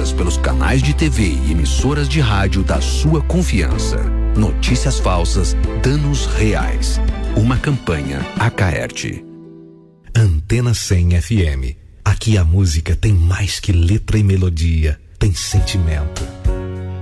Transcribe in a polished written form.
difundidas pelos canais de TV e emissoras de rádio da sua confiança. Notícias falsas, danos reais. Uma campanha Acaerte. Antena 100 FM. Aqui a música tem mais que letra e melodia, tem sentimento.